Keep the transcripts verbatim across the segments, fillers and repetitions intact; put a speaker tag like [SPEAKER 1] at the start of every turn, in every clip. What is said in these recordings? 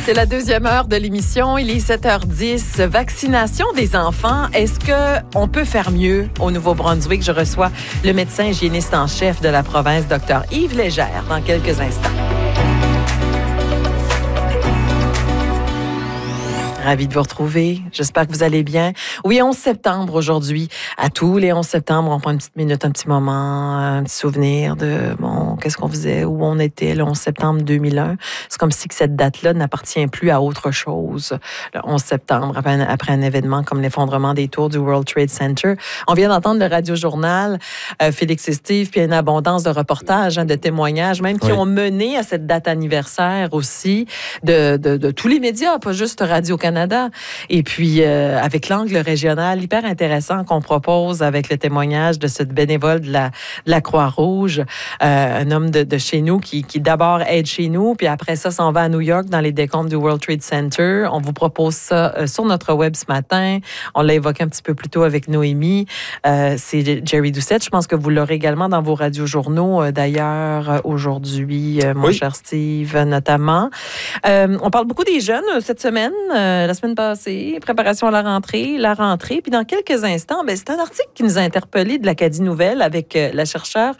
[SPEAKER 1] C'est la deuxième heure de l'émission. Il est sept heures dix. Vaccination des enfants. Est-ce qu'on peut faire mieux au Nouveau-Brunswick? Je reçois le médecin hygiéniste en chef de la province, Dr Yves Légère, dans quelques instants. Ravi de vous retrouver. J'espère que vous allez bien. Oui, onze septembre aujourd'hui. À tous les onze septembre, on prend une petite minute, un petit moment, un petit souvenir de, bon, qu'est-ce qu'on faisait, où on était le onze septembre deux mille un. C'est comme si que cette date-là n'appartient plus à autre chose. Le onze septembre, après un, après un événement comme l'effondrement des tours du World Trade Center. On vient d'entendre le radiojournal, euh, Félix et Steve, puis une abondance de reportages, hein, de témoignages, même qui oui. ont mené à cette date anniversaire aussi de, de, de tous les médias, pas juste Radio-Canada. Canada. Et puis, euh, avec l'angle régional hyper intéressant qu'on propose avec le témoignage de cette bénévole de la, de la Croix-Rouge, euh, un homme de, de chez nous qui, qui d'abord aide chez nous, puis après ça, s'en va à New York dans les décombres du World Trade Center. On vous propose ça euh, sur notre web ce matin. On l'a évoqué un petit peu plus tôt avec Noémie. Euh, c'est Jerry Doucette. Je pense que vous l'aurez également dans vos radiojournaux, euh, d'ailleurs, euh, aujourd'hui, euh, mon oui. cher Steve, notamment. Euh, on parle beaucoup des jeunes euh, cette semaine. Euh, la semaine passée, préparation à la rentrée, la rentrée. Puis dans quelques instants, ben, c'est un article qui nous a interpellés de l'Acadie Nouvelle avec euh, la chercheure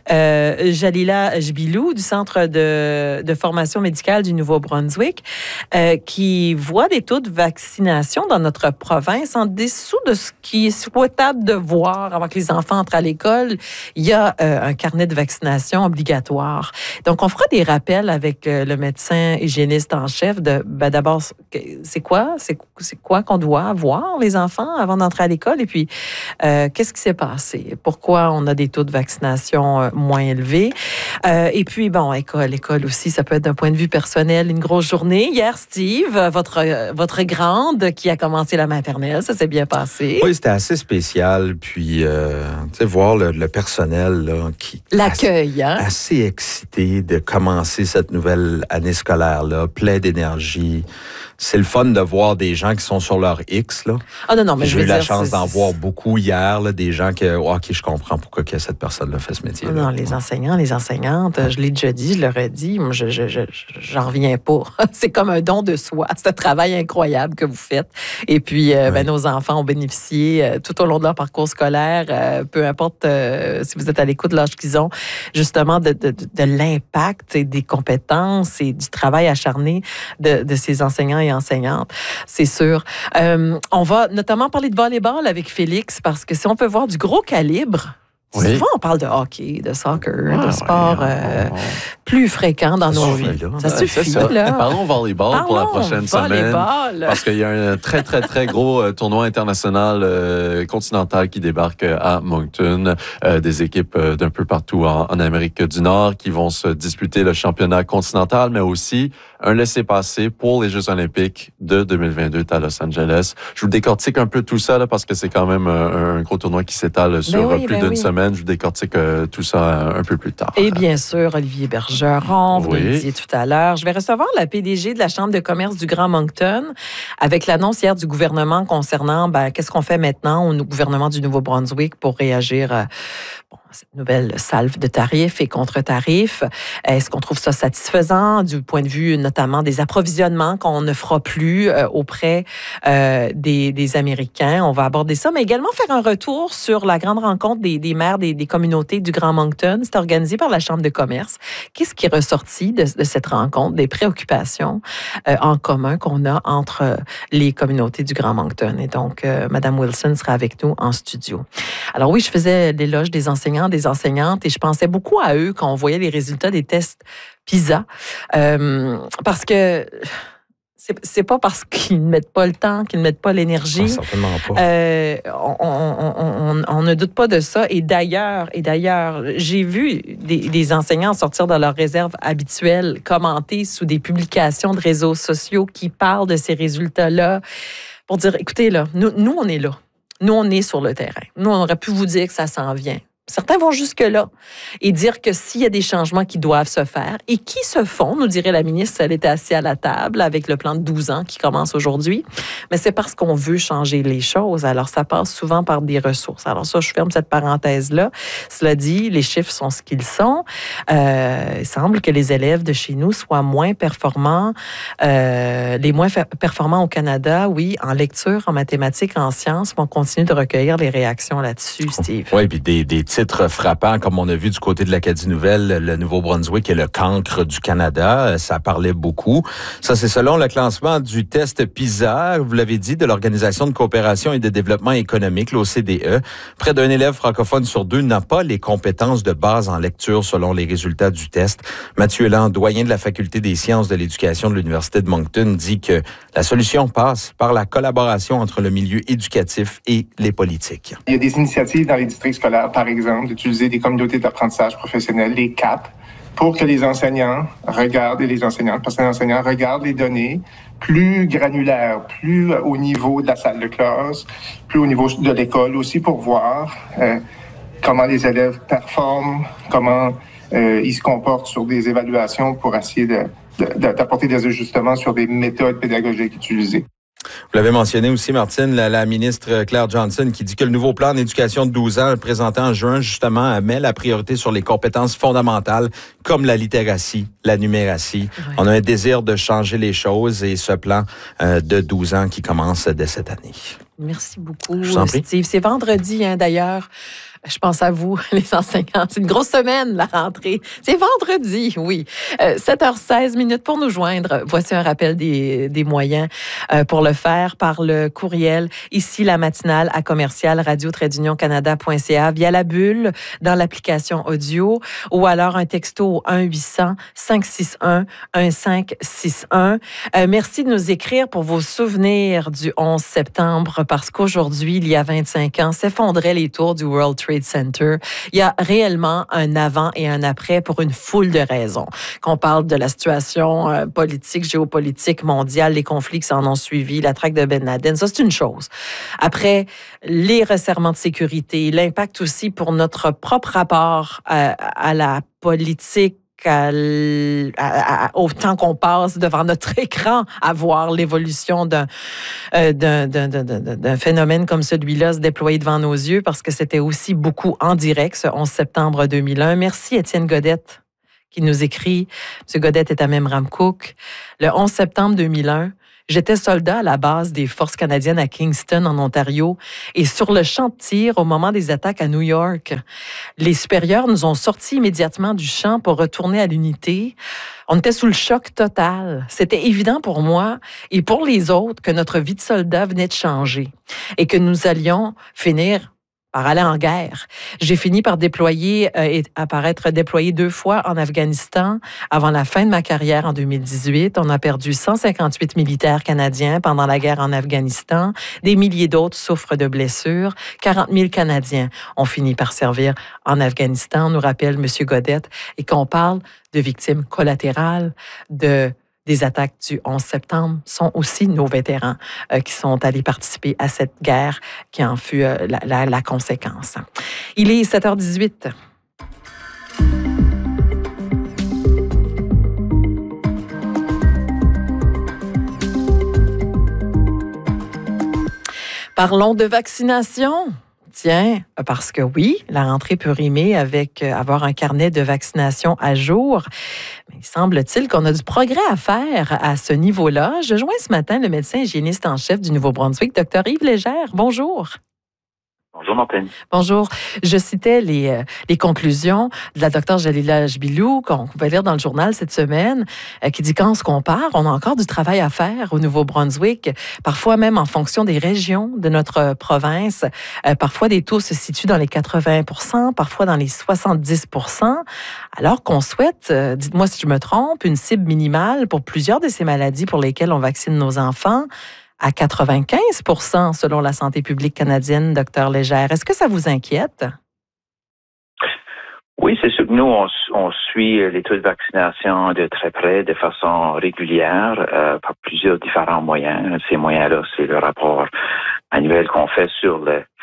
[SPEAKER 1] euh, Jalila Jbilou du Centre de, de formation médicale du Nouveau-Brunswick euh, qui voit des taux de vaccination dans notre province en dessous de ce qui est souhaitable de voir avant que les enfants entrent à l'école. Il y a euh, un carnet de vaccination obligatoire. Donc, on fera des rappels avec euh, le médecin hygiéniste en chef de, ben, d'abord, c'est quoi? C'est, c'est quoi qu'on doit voir, les enfants, avant d'entrer à l'école? Et puis, euh, qu'est-ce qui s'est passé? Pourquoi on a des taux de vaccination euh, moins élevés? Euh, et puis, bon, école, école aussi, ça peut être d'un point de vue personnel une grosse journée. Hier, Steve, votre, euh, votre grande qui a commencé la maternelle, ça s'est bien passé.
[SPEAKER 2] Oui, c'était assez spécial. Puis, euh, tu sais, voir le, le personnel là, qui...
[SPEAKER 1] L'accueil,
[SPEAKER 2] assez,
[SPEAKER 1] hein?
[SPEAKER 2] Assez excité de commencer cette nouvelle année scolaire-là, plein d'énergie. C'est le fun de voir des gens qui sont sur leur X. Là.
[SPEAKER 1] Ah non, non, mais
[SPEAKER 2] J'ai
[SPEAKER 1] je veux
[SPEAKER 2] eu la
[SPEAKER 1] dire,
[SPEAKER 2] chance
[SPEAKER 1] c'est...
[SPEAKER 2] d'en voir beaucoup hier, là, des gens que, oh, OK, je comprends pourquoi que cette personne-là fait ce métier-là.
[SPEAKER 1] Non, les enseignants, les enseignantes, je l'ai déjà dit, je leur ai dit, moi, je, je, je, j'en reviens pas. C'est comme un don de soi. C'est un travail incroyable que vous faites. Et puis, euh, oui. ben, nos enfants ont bénéficié euh, tout au long de leur parcours scolaire, euh, peu importe euh, si vous êtes à l'écoute de l'âge qu'ils ont, justement de, de, de, de l'impact et des compétences et du travail acharné de, de ces enseignants et enseignantes, c'est sûr. Euh, on va notamment parler de volleyball avec Félix parce que si on peut voir du gros calibre, oui. souvent on parle de hockey, de soccer, ah, de sport ouais, euh, oh, oh. plus fréquent dans ça nos vies. Ça ouais, suffit, ça. Là.
[SPEAKER 3] Parlons volleyball Parlons pour la prochaine
[SPEAKER 1] volleyball.
[SPEAKER 3] semaine. Parce qu'il y a un très, très, très gros euh, tournoi international euh, continental qui débarque à Moncton. Euh, des équipes euh, d'un peu partout en, en Amérique du Nord qui vont se disputer le championnat continental, mais aussi un laissez-passer pour les Jeux olympiques de deux mille vingt-deux à Los Angeles. Je vous décortique un peu tout ça là, parce que c'est quand même un, un gros tournoi qui s'étale sur ben oui, plus ben d'une oui. semaine. Je vous décortique euh, tout ça un peu plus tard.
[SPEAKER 1] Et bien sûr, Olivier Bergeron, vous oui. le disiez tout à l'heure. Je vais recevoir la P D G de la Chambre de commerce du Grand Moncton avec l'annonce hier du gouvernement concernant ben, qu'est-ce qu'on fait maintenant au gouvernement du Nouveau-Brunswick pour réagir à bon, cette nouvelle salve de tarifs et contre-tarifs. Est-ce qu'on trouve ça satisfaisant du point de vue notamment des approvisionnements qu'on ne fera plus euh, auprès euh, des, des Américains? On va aborder ça, mais également faire un retour sur la grande rencontre des, des maires des, des communautés du Grand Moncton. C'est organisé par la Chambre de commerce. Qu'est-ce qui est ressorti de, de cette rencontre, des préoccupations euh, en commun qu'on a entre les communautés du Grand Moncton? Et donc, euh, Mme Wilson sera avec nous en studio. Alors oui, je faisais l'éloge des enseignants, des enseignantes, et je pensais beaucoup à eux quand on voyait les résultats des tests PISA, euh, parce que c'est, c'est pas parce qu'ils ne mettent pas le temps, qu'ils ne mettent pas l'énergie.
[SPEAKER 2] Ah, certainement pas.
[SPEAKER 1] Euh, on, on, on, on ne doute pas de ça. Et d'ailleurs, et d'ailleurs, j'ai vu des, des enseignants sortir de leur réserve habituelle, commenter sous des publications de réseaux sociaux qui parlent de ces résultats-là pour dire, écoutez, là, nous, nous on est là. Nous, on est sur le terrain. Nous, on aurait pu vous dire que ça s'en vient. Certains vont jusque-là et dire que s'il y a des changements qui doivent se faire et qui se font, nous dirait la ministre si elle était assise à la table avec le plan de douze ans qui commence aujourd'hui, mais c'est parce qu'on veut changer les choses. Alors, ça passe souvent par des ressources. Alors ça, je ferme cette parenthèse-là. Cela dit, les chiffres sont ce qu'ils sont. Euh, il semble que les élèves de chez nous soient moins performants, euh, les moins performants au Canada, oui, en lecture, en mathématiques, en sciences, mais on continue de recueillir les réactions là-dessus, Steve.
[SPEAKER 2] Oui, puis des, des titres frappants, comme on a vu du côté de l'Acadie Nouvelle, le Nouveau-Brunswick est le cancre du Canada. Ça parlait beaucoup. Ça, c'est selon le classement du test PISA, vous l'avez dit, de l'Organisation de coopération et de développement économique, l'O C D E. Près d'un élève francophone sur deux n'a pas les compétences de base en lecture selon les résultats du test. Mathieu Elan, doyen de la Faculté des sciences de l'éducation de l'Université de Moncton, dit que la solution passe par la collaboration entre le milieu éducatif et les politiques.
[SPEAKER 4] Il y a des initiatives dans les districts scolaires, par exemple, d'utiliser des communautés d'apprentissage professionnel, les C A P, pour que les enseignants regardent, et les enseignantes, parce que les enseignants regardent les données plus granulaires, plus au niveau de la salle de classe, plus au niveau de l'école aussi, pour voir euh, comment les élèves performent, comment euh, ils se comportent sur des évaluations pour essayer de, de, d'apporter des ajustements sur des méthodes pédagogiques utilisées.
[SPEAKER 2] Vous l'avez mentionné aussi, Martine, la, la ministre Claire Johnson, qui dit que le nouveau plan d'éducation de douze ans, présenté en juin, justement, met la priorité sur les compétences fondamentales, comme la littératie, la numératie. Ouais. On a un désir de changer les choses et ce plan euh, de douze ans qui commence dès cette année.
[SPEAKER 1] Merci beaucoup, Steve. C'est vendredi, hein, d'ailleurs. Je pense à vous, les enseignants. C'est une grosse semaine, la rentrée. C'est vendredi, oui. Euh, sept heures seize minutes pour nous joindre. Voici un rappel des, des moyens euh, pour le faire par le courriel. Ici, la matinale à commercial radio-canada point c a via la bulle dans l'application audio ou alors un texto au un huit cents cinq six un un cinq six un. Euh, merci de nous écrire pour vos souvenirs du onze septembre parce qu'aujourd'hui, il y a vingt-cinq ans, s'effondraient les tours du World Trade Center. Il y a réellement un avant et un après pour une foule de raisons. Qu'on parle de la situation euh, politique, géopolitique mondiale, les conflits qui s'en ont suivi, la traque de Ben Laden, ça c'est une chose. Après, les resserrements de sécurité, l'impact aussi pour notre propre rapport à, à la politique, À, à, à, autant qu'on passe devant notre écran à voir l'évolution d'un, euh, d'un, d'un, d'un, d'un phénomène comme celui-là se déployer devant nos yeux parce que c'était aussi beaucoup en direct ce onze septembre deux mille un. Merci Étienne Godette qui nous écrit. M. Godette est à Memramcook. Le onze septembre deux mille un, j'étais soldat à la base des forces canadiennes à Kingston, en Ontario, et sur le champ de tir au moment des attaques à New York. Les supérieurs nous ont sortis immédiatement du champ pour retourner à l'unité. On était sous le choc total. C'était évident pour moi et pour les autres que notre vie de soldat venait de changer et que nous allions finir par aller en guerre. J'ai fini par déployer euh, et apparaître déployé deux fois en Afghanistan avant la fin de ma carrière en deux mille dix-huit. On a perdu cent cinquante-huit militaires canadiens pendant la guerre en Afghanistan. Des milliers d'autres souffrent de blessures. quarante mille Canadiens ont fini par servir en Afghanistan, nous rappelle M. Godette, et qu'on parle de victimes collatérales, de des attaques du onze septembre sont aussi nos vétérans euh, qui sont allés participer à cette guerre qui en fut euh, la, la, la conséquence. Il est sept heures dix-huit. Parlons de vaccination. Tiens, parce que oui, la rentrée peut rimer avec avoir un carnet de vaccination à jour. Mais il semble-t-il qu'on a du progrès à faire à ce niveau-là. Je joins ce matin le médecin hygiéniste en chef du Nouveau-Brunswick, Dr Yves Légère. Bonjour.
[SPEAKER 5] Bonjour, Martine.
[SPEAKER 1] Bonjour. Je citais les, euh, les conclusions de la docteure Jalila Jbilou qu'on pouvait lire dans le journal cette semaine, euh, qui dit quand on se compare, on a encore du travail à faire au Nouveau-Brunswick, parfois même en fonction des régions de notre province. Euh, parfois, des taux se situent dans les quatre-vingts pour cent, parfois dans les soixante-dix pour cent, alors qu'on souhaite, euh, dites-moi si je me trompe, une cible minimale pour plusieurs de ces maladies pour lesquelles on vaccine nos enfants, à quatre-vingt-quinze pour cent selon la santé publique canadienne, docteur Légère. Est-ce que ça vous inquiète?
[SPEAKER 5] Oui, c'est sûr que nous, on, on suit les taux de vaccination de très près, de façon régulière, euh, par plusieurs différents moyens. Ces moyens-là, c'est le rapport annuel qu'on fait sur le,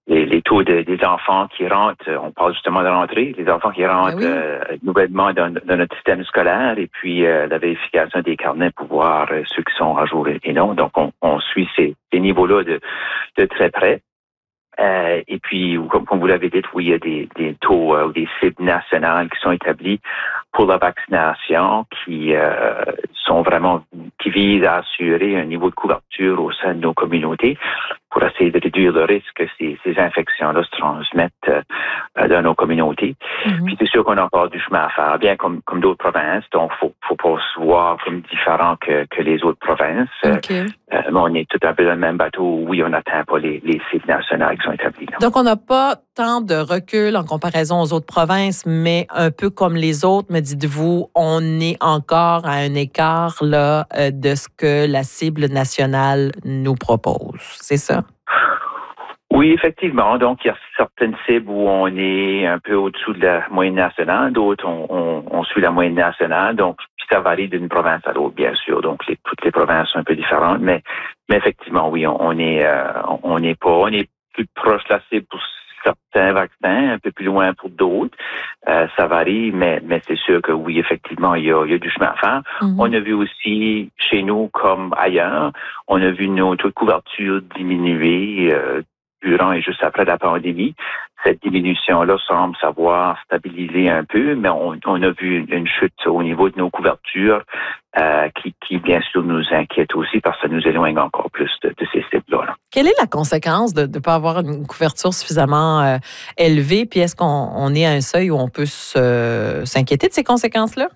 [SPEAKER 5] les, les taux de, des enfants qui rentrent, on parle justement de rentrée, les enfants qui rentrent oui. euh, nouvellement dans, dans notre système scolaire et puis euh, la vérification des carnets pour voir euh, ceux qui sont à jour et non. Donc, on, on suit ces, ces niveaux-là de, de très près. Euh, et puis, comme, comme vous l'avez dit, oui, il y a des, des taux ou euh, des cibles nationales qui sont établis pour la vaccination qui euh, sont vraiment, qui visent à assurer un niveau de couverture au sein de nos communautés pour essayer de réduire le risque que ces, ces infections-là se transmettent euh, dans nos communautés. Mm-hmm. Puis c'est sûr qu'on a encore du chemin à faire, bien comme, comme d'autres provinces, donc il faut, faut pas se voir comme différent que, que les autres provinces.
[SPEAKER 1] Okay.
[SPEAKER 5] Euh, mais on est tout un peu dans le même bateau. Oui, on n'atteint pas les, les cibles nationales qui sont établies. Là.
[SPEAKER 1] Donc, on n'a pas tant de recul en comparaison aux autres provinces, mais un peu comme les autres, me dites-vous, on est encore à un écart là, de ce que la cible nationale nous propose. C'est ça?
[SPEAKER 5] Oui, effectivement. Donc, il y a certaines cibles où on est un peu au-dessous de la moyenne nationale, d'autres, on, on, on suit la moyenne nationale. Donc, puis ça varie d'une province à l'autre, bien sûr. Donc, les, toutes les provinces sont un peu différentes, mais, mais effectivement, oui, on, on est, euh, on n'est pas, on est plus proche de la cible pour certains vaccins, un peu plus loin pour d'autres. Euh, ça varie, mais, mais c'est sûr que oui, effectivement, il y a, il y a du chemin à faire. Mm-hmm. On a vu aussi, chez nous comme ailleurs, on a vu nos taux de couverture diminuer euh, durant et juste après la pandémie. Cette diminution-là semble s'avoir stabilisé un peu, mais on, on a vu une chute au niveau de nos couvertures euh, qui, qui, bien sûr, nous inquiète aussi parce que ça nous éloigne encore plus de, de ces cibles-là.
[SPEAKER 1] Quelle est la conséquence de ne pas avoir une couverture suffisamment euh, élevée? Puis est-ce qu'on on est à un seuil où on peut se, s'inquiéter de ces conséquences-là?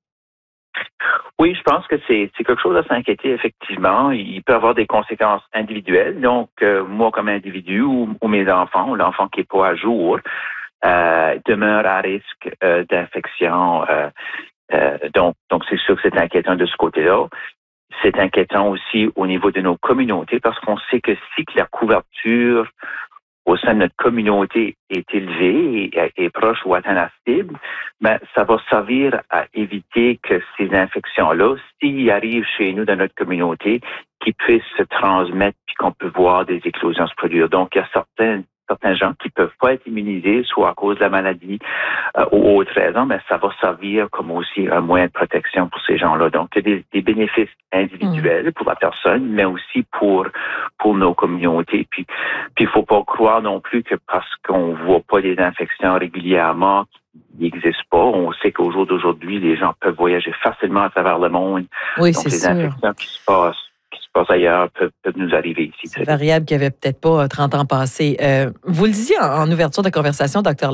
[SPEAKER 5] Oui, je pense que c'est, c'est quelque chose à s'inquiéter, effectivement. Il peut y avoir des conséquences individuelles. Donc, euh, moi, comme individu ou, ou mes enfants, ou l'enfant qui n'est pas à jour, euh, demeure à risque euh, d'infection. Euh, euh, donc, donc, c'est sûr que c'est inquiétant de ce côté-là. C'est inquiétant aussi au niveau de nos communautés parce qu'on sait que si que la couverture au sein de notre communauté est élevée et est proche ou atteint la cible, ben, ça va servir à éviter que ces infections-là, s'ils arrivent chez nous dans notre communauté, qu'ils puissent se transmettre puis qu'on peut voir des éclosions se produire. Donc, il y a certains certains gens qui peuvent pas être immunisés, soit à cause de la maladie euh, ou autre raison, mais ça va servir comme aussi un moyen de protection pour ces gens-là. Donc, il y a des, des bénéfices individuels mmh. pour la personne, mais aussi pour pour nos communautés. Puis, puis il faut pas croire non plus que parce qu'on voit pas des infections régulièrement, qui n'existent pas. On sait qu'au jour d'aujourd'hui, les gens peuvent voyager facilement à travers le monde.
[SPEAKER 1] Oui,
[SPEAKER 5] Donc,
[SPEAKER 1] c'est
[SPEAKER 5] les
[SPEAKER 1] sûr.
[SPEAKER 5] infections qui se passent ailleurs peuvent, peuvent nous arriver ici.
[SPEAKER 1] C'est variable qui avait peut-être pas trente ans passés. Euh, vous le disiez en, en ouverture de conversation, docteur